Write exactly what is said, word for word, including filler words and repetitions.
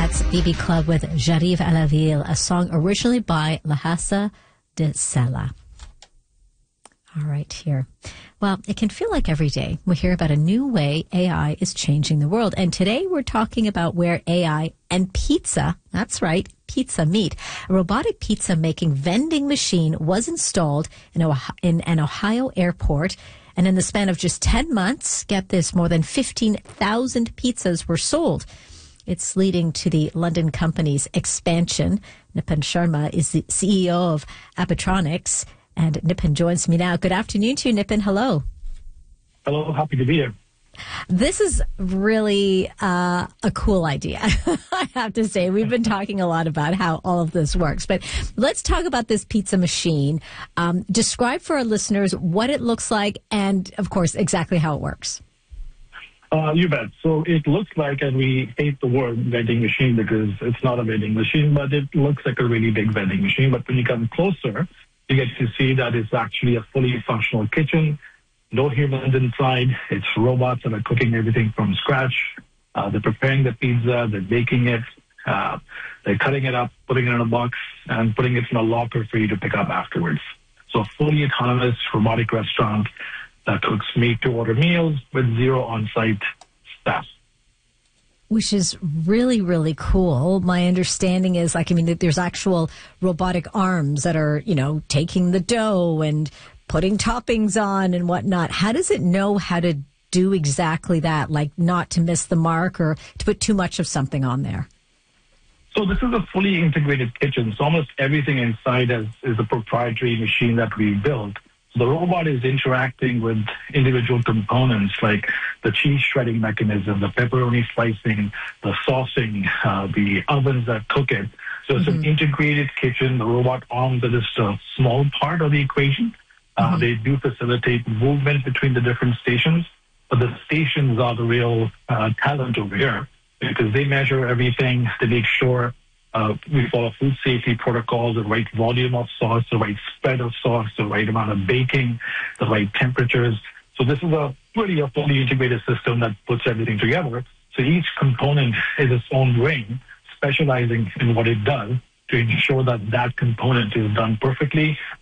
That's B B Club with J'arrive à la ville, a song originally by Lahassa de Sela. All right, here. Well, it can feel like every day we hear about a new way A I is changing the world. And today we're talking about where A I and pizza, that's right, pizza meet. A robotic pizza making vending machine was installed in, Ohio, in an Ohio airport. And in the span of just ten months, get this, more than fifteen thousand pizzas were sold. It's leading to the London company's expansion. Nipun Sharma is the C E O of Abitronics. And Nipun joins me now. Good afternoon to you, Nipun. Hello. Hello. Happy to be here. This is really uh, a cool idea, I have to say. We've been talking a lot about how all of this works. But let's talk about this pizza machine. Um, describe for our listeners what it looks like and, of course, exactly how it works. Uh, you bet. So it looks like, and we hate the word vending machine because it's not a vending machine, but it looks like a really big vending machine. But when you come closer, you get to see that it's actually a fully functional kitchen, no humans inside. It's robots that are cooking everything from scratch. Uh, they're preparing the pizza, they're baking it, uh, they're cutting it up, putting it in a box, and putting it in a locker for you to pick up afterwards. So a fully autonomous robotic restaurant that cooks made-to-order meals with zero on-site staff. Which is really, really cool. My understanding is, like, I mean, that there's actual robotic arms that are, you know, taking the dough and putting toppings on and whatnot. How does it know how to do exactly that, like not to miss the mark or to put too much of something on there? So this is a fully integrated kitchen. So almost everything inside is, is a proprietary machine that we built. The robot is interacting with individual components like the cheese shredding mechanism, the pepperoni slicing, the saucing, uh, the ovens that cook it. So it's mm-hmm. an integrated kitchen. The robot arms are just a small part of the equation. Uh, mm-hmm. They do facilitate movement between the different stations, but the stations are the real uh, talent over here because they measure everything to make sure Uh, we follow food safety protocols, the right volume of sauce, the right spread of sauce, the right amount of baking, the right temperatures. So this is a really a fully integrated system that puts everything together. So each component is its own brain, specializing in what it does to ensure that that component is done perfectly